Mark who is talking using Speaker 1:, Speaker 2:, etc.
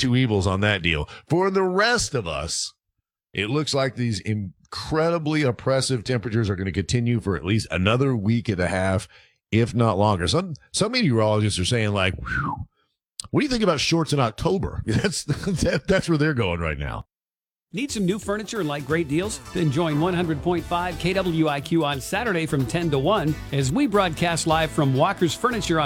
Speaker 1: two evils on that deal. For the rest of us, it looks like these incredibly oppressive temperatures are going to continue for at least another week and a half, if not longer. Some meteorologists are saying, like, whew, what do you think about shorts in October? That's where they're going right now.
Speaker 2: Need some new furniture and like great deals? Then join 100.5 KWIQ on Saturday from 10 to 1 as we broadcast live from Walker's Furniture on